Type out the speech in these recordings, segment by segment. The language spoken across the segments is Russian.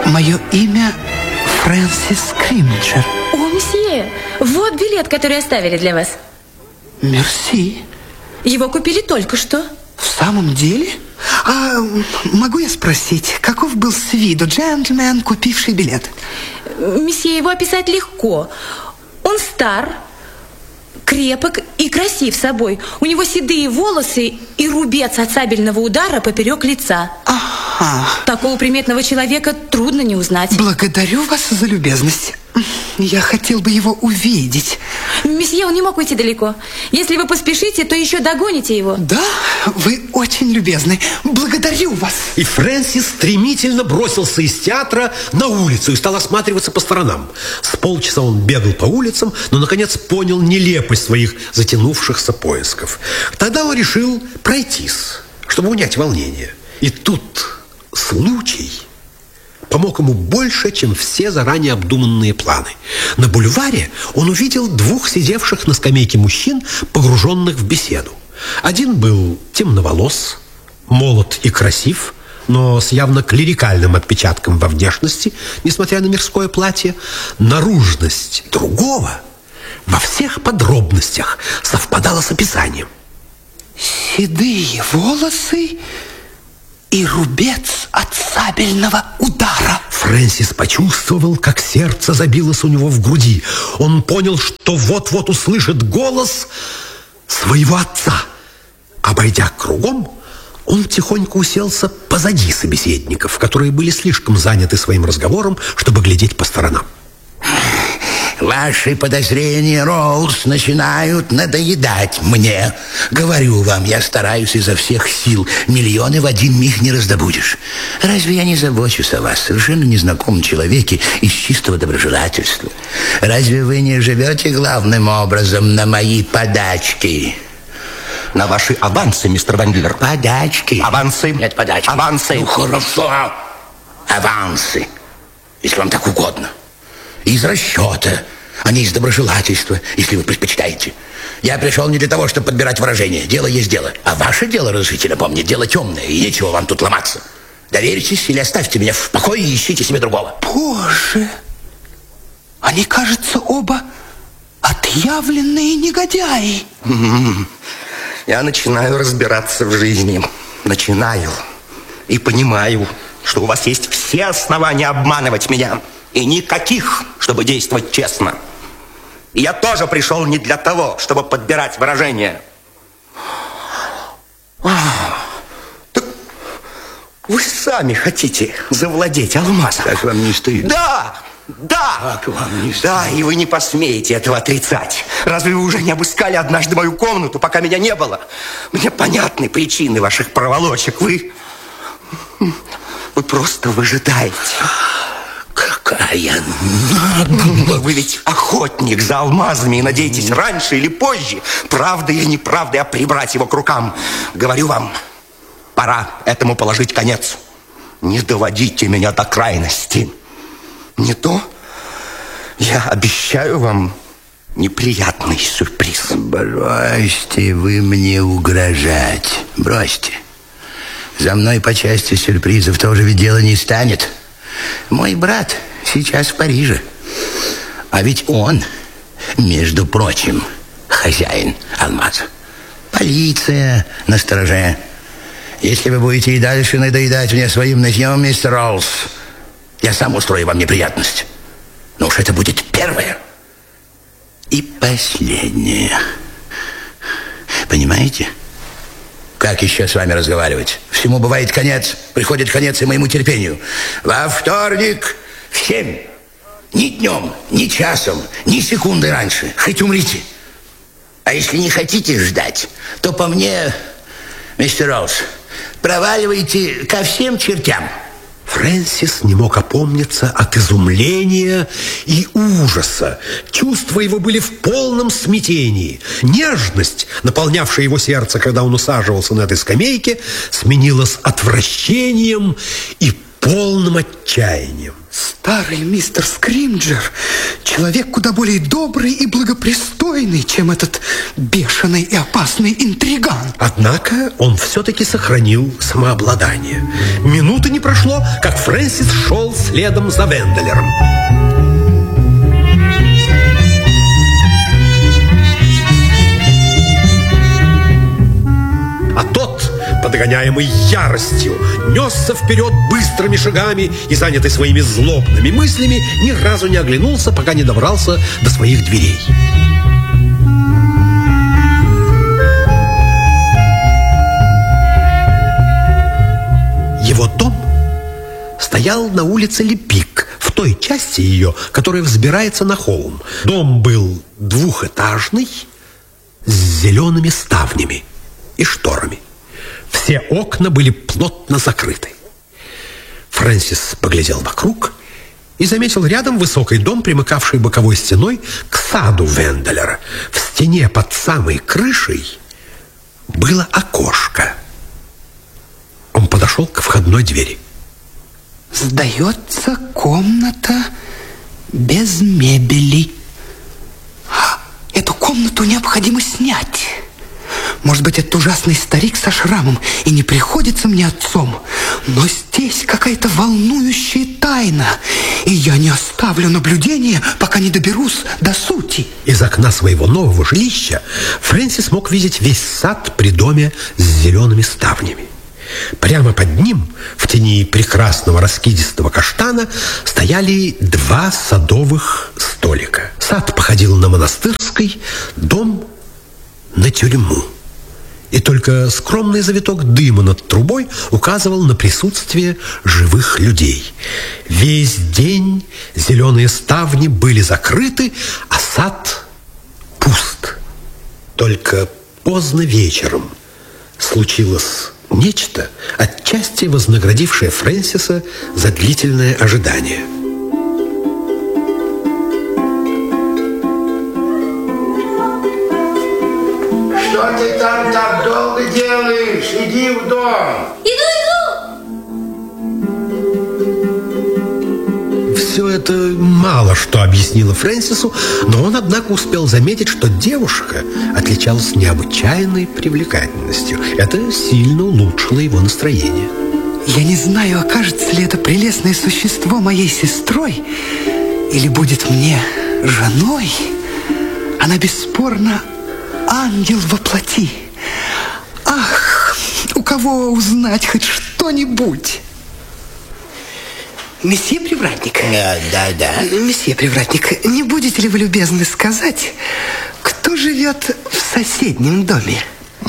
Мое имя Фрэнсис Кримджер. О, месье, вот билет, который оставили для вас. Мерси. Его купили только что. В самом деле? А могу я спросить, каков был с виду джентльмен, купивший билет? Месье, его описать легко. Он стар, крепок и красив собой. У него седые волосы и рубец от сабельного удара поперек лица. Ага. Такого приметного человека трудно не узнать. Благодарю вас за любезность. Я хотел бы его увидеть. Месье, он не мог уйти далеко. Если вы поспешите, то еще догоните его. Да, вы очень любезны. Благодарю вас. И Фрэнсис стремительно бросился из театра на улицу и стал осматриваться по сторонам. С полчаса он бегал по улицам, но, наконец, понял нелепость своих затянувшихся поисков. Тогда он решил пройтись, чтобы унять волнение. И тут случай помог ему больше, чем все заранее обдуманные планы. На бульваре он увидел двух сидевших на скамейке мужчин, погруженных в беседу. Один был темноволос, молод и красив, но с явно клерикальным отпечатком во внешности, несмотря на мирское платье. Наружность другого во всех подробностях совпадала с описанием. Седые волосы и рубец от сабельного удара. Фрэнсис почувствовал, как сердце забилось у него в груди. Он понял, что вот-вот услышит голос своего отца. Обойдя кругом, он тихонько уселся позади собеседников, которые были слишком заняты своим разговором, чтобы глядеть по сторонам. Ваши подозрения, Роуз, начинают надоедать мне. Говорю вам, я стараюсь изо всех сил. Миллионы в один миг не раздобудешь. Разве я не забочусь о вас, совершенно незнакомом человеке, из чистого доброжелательства? Разве вы не живете главным образом на мои подачки? На ваши авансы, мистер Вендлер. Подачки? Авансы? Нет, подачки. Авансы. Ну, хорошо. Авансы, если вам так угодно. Из расчета, а не из доброжелательства, если вы предпочитаете. Я пришел не для того, чтобы подбирать выражения. Дело есть дело. А ваше дело, разрешите напомнить, дело темное, и нечего вам тут ломаться. Доверьтесь или оставьте меня в покое и ищите себе другого. Боже, они, кажется, оба отъявленные негодяи. Я начинаю разбираться в жизни. Начинаю. И понимаю, что у вас есть все основания обманывать меня. И никаких, чтобы действовать честно. И я тоже пришел не для того, чтобы подбирать выражения. Так вы сами хотите завладеть алмазом. Как вам не стыдно? Да, Как вам не стыдно? да, и вы не посмеете этого отрицать. Разве вы уже не обыскали однажды мою комнату, пока меня не было? Мне понятны причины ваших проволочек. Вы просто выжидаете. Какая наглость! Вы ведь охотник за алмазами и надеетесь раньше или позже, правдой или неправдой, прибрать его к рукам. Говорю вам, пора этому положить конец. Не доводите меня до крайности. Не то я обещаю вам неприятный сюрприз. Бросьте вы мне угрожать. Бросьте. За мной по части сюрпризов тоже ведь дело не станет. Мой брат сейчас в Париже. А ведь он, между прочим, хозяин алмаза. Полиция на стороже. Если вы будете и дальше надоедать мне своим нытьем, мистер Роуз, я сам устрою вам неприятность. Но уж это будет первое и последнее. Понимаете? Как еще с вами разговаривать? Всему бывает конец. Приходит конец и моему терпению. Во вторник в 7. Ни днем, ни часом, ни секунды раньше. Хоть умрите. А если не хотите ждать, то по мне, мистер Роуз, проваливайте ко всем чертям. Фрэнсис не мог опомниться от изумления и ужаса. Чувства его были в полном смятении. Нежность, наполнявшая его сердце, когда он усаживался на этой скамейке, сменилась отвращением и полным отчаянием. Старый мистер Скримджер, человек куда более добрый и благопристойный, чем этот бешеный и опасный интриган. Однако он все-таки сохранил самообладание. Минуты не прошло, как Фрэнсис шел следом за Венделером. А тот, подгоняемый яростью, несся вперед быстрыми шагами и, занятый своими злобными мыслями, ни разу не оглянулся, пока не добрался до своих дверей. Его дом стоял на улице Лепик, в той части ее, которая взбирается на холм. Дом был двухэтажный, с зелеными ставнями и шторами. Все окна были плотно закрыты. Фрэнсис поглядел вокруг и заметил рядом высокий дом, примыкавший боковой стеной к саду Венделера. В стене под самой крышей было окошко. Он подошел к входной двери. Сдается комната без мебели. Эту комнату необходимо снять. Может быть, это ужасный старик со шрамом и не приходится мне отцом. Но здесь какая-то волнующая тайна, и я не оставлю наблюдения, пока не доберусь до сути. Из окна своего нового жилища Фрэнсис мог видеть весь сад при доме с зелеными ставнями. Прямо под ним, в тени прекрасного раскидистого каштана, стояли два садовых столика. Сад походил на монастырский, дом на тюрьму. И только скромный завиток дыма над трубой указывал на присутствие живых людей. Весь день зеленые ставни были закрыты, а сад пуст. Только поздно вечером случилось нечто, отчасти вознаградившее Фрэнсиса за длительное ожидание. Что ты там так долго делаешь? Иди в дом. Все это мало что объяснило Фрэнсису, но он, однако, успел заметить, что девушка отличалась необычайной привлекательностью. Это сильно улучшило его настроение. Я не знаю, окажется ли это прелестное существо моей сестрой или будет мне женой. Она бесспорно ангел во плоти. Ах, у кого узнать хоть что-нибудь? Месье Привратник. Да. Месье Привратник, не будете ли вы любезны сказать, кто живет в соседнем доме?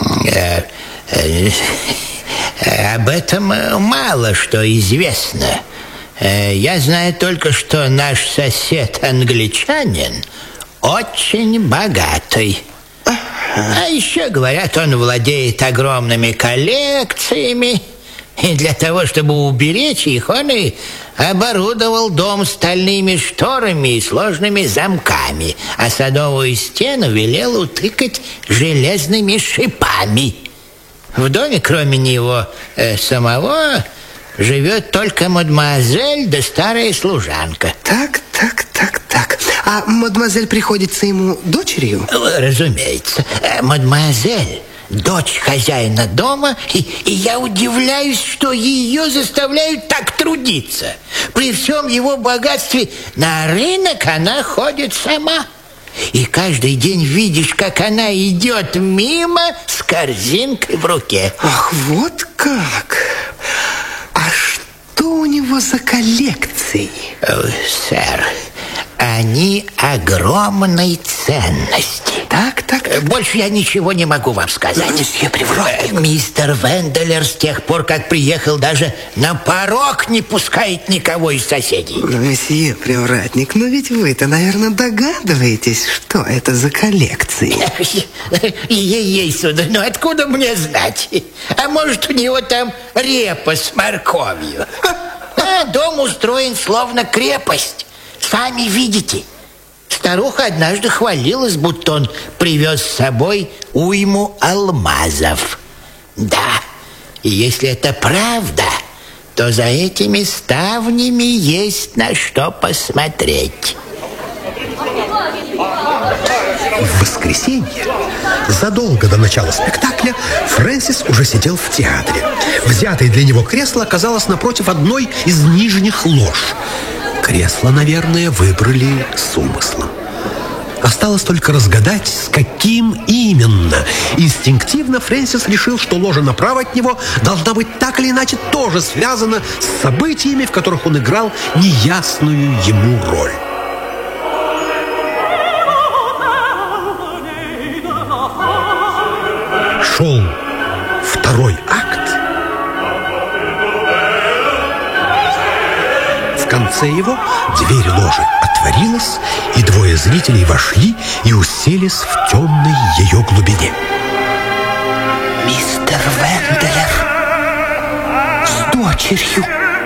Об этом мало что известно. Я знаю только, что наш сосед англичанин очень богатый. А еще, говорят, он владеет огромными коллекциями. И для того, чтобы уберечь их, он и оборудовал дом стальными шторами и сложными замками, а садовую стену велел утыкать железными шипами. В доме, кроме него самого, живет только мадемуазель да старая служанка. Так. А мадемуазель приходится ему дочерью? Разумеется. Мадемуазель — дочь хозяина дома, и я удивляюсь, что ее заставляют так трудиться. При всем его богатстве на рынок она ходит сама. И каждый день видишь, как она идет мимо с корзинкой в руке. Ах, вот как! А что у него за коллекции? Сэр, они огромной ценности. Так. Больше я ничего не могу вам сказать. Месье Привратник. Мистер Венделер с тех пор, как приехал, даже на порог не пускает никого из соседей. Месье Привратник, но ведь вы-то, наверное, догадываетесь, что это за коллекции. Ей-ей, сударь, ну откуда мне знать? А может, у него там репа с морковью? А дом устроен словно крепость. Сами видите. Старуха однажды хвалилась, будто он привез с собой уйму алмазов. Да, и если это правда, то за этими ставнями есть на что посмотреть. В воскресенье, задолго до начала спектакля, Фрэнсис уже сидел в театре. Взятое для него кресло оказалось напротив одной из нижних лож. Кресло, наверное, выбрали с умыслом. Осталось только разгадать, с каким именно. Инстинктивно Фрэнсис решил, что ложа направо от него должна быть так или иначе тоже связана с событиями, в которых он играл неясную ему роль. Шел второй акт. В конце его дверь ложи отворилась, и двое зрителей вошли и уселись в темной ее глубине. Мистер Венделер с дочерью.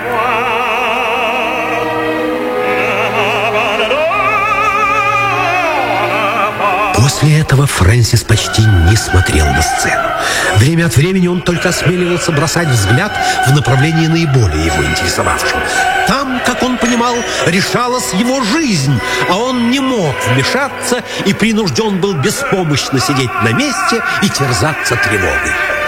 После этого Фрэнсис почти не смотрел на сцену. Время от времени он только осмеливался бросать взгляд в направлении наиболее его интересовавшем. Там, как он понимал, решалась его жизнь, а он не мог вмешаться и принужден был беспомощно сидеть на месте и терзаться тревогой.